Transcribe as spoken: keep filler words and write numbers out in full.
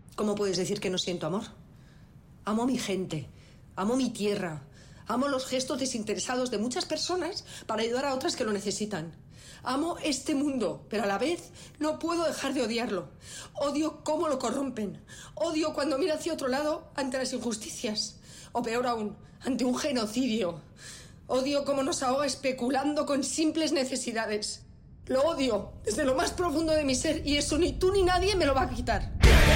¿Cómo puedes decir que no siento amor? Amo a mi gente, amo mi tierra, amo los gestos desinteresados de muchas personas para ayudar a otras que lo necesitan. Amo este mundo, pero a la vez no puedo dejar de odiarlo. Odio cómo lo corrompen. Odio cuando mira hacia otro lado ante las injusticias. O peor aún, ante un genocidio. Odio cómo nos ahoga especulando con simples necesidades. Lo odio desde lo más profundo de mi ser y eso ni tú ni nadie me lo va a quitar.